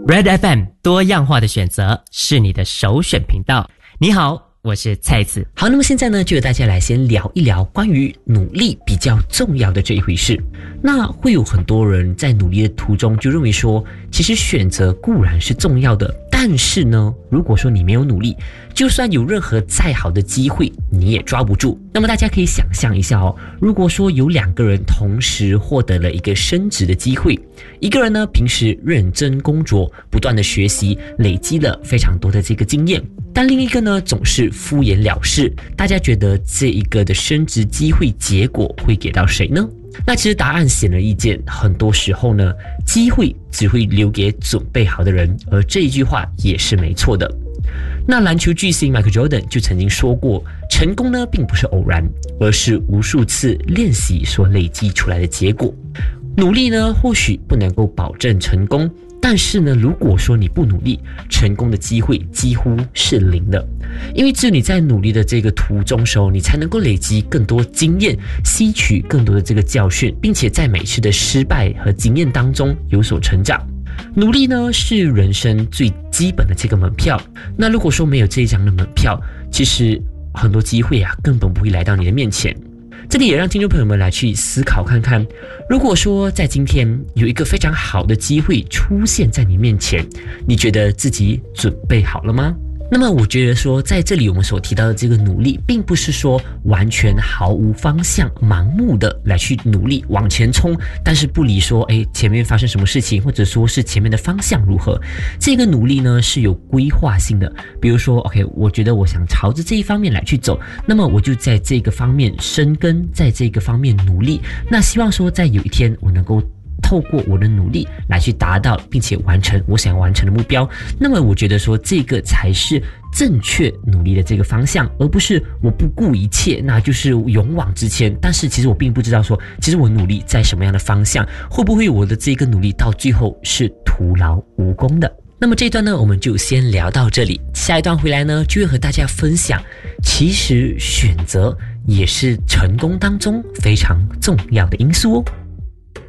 Red FM 多样化的选择是你的首选频道。你好，我是蔡子。 好，那么现在呢，就由大家来先聊一聊关于努力比较重要的这一回事。那会有很多人在努力的途中就认为说，其实选择固然是重要的，但是呢，如果说你没有努力，就算有任何再好的机会，你也抓不住。那么大家可以想象一下哦，如果说有两个人同时获得了一个升职的机会，一个人呢平时认真工作，不断的学习，累积了非常多的这个经验，但另一个呢总是敷衍了事，大家觉得这一个的升职机会结果会给到谁呢？那其实答案显而易见，很多时候呢，机会只会留给准备好的人，而这一句话也是没错的。那篮球巨星 Michael Jordan 就曾经说过，成功呢并不是偶然，而是无数次练习所累积出来的结果。努力呢或许不能够保证成功，但是呢，如果说你不努力，成功的机会几乎是零的。因为只有你在努力的这个途中时候，你才能够累积更多经验，吸取更多的这个教训，并且在每次的失败和经验当中有所成长。努力呢是人生最基本的这个门票。那如果说没有这一张的门票，其实很多机会根本不会来到你的面前。这里也让听众朋友们来去思考看看，如果说在今天有一个非常好的机会出现在你面前，你觉得自己准备好了吗？那么我觉得说，在这里我们所提到的这个努力，并不是说完全毫无方向、盲目的来去努力往前冲，但是不理说前面发生什么事情，或者说是前面的方向如何。这个努力呢是有规划性的，比如说 OK， 我觉得我想朝着这一方面来去走，那么我就在这个方面深耕，在这个方面努力，那希望说在有一天我能够透过我的努力来去达到并且完成我想要完成的目标。那么我觉得说这个才是正确努力的这个方向，而不是我不顾一切，那就是勇往直前，但是其实我并不知道说其实我努力在什么样的方向，会不会我的这个努力到最后是徒劳无功的。那么这一段呢我们就先聊到这里，下一段回来呢就会和大家分享，其实选择也是成功当中非常重要的因素哦。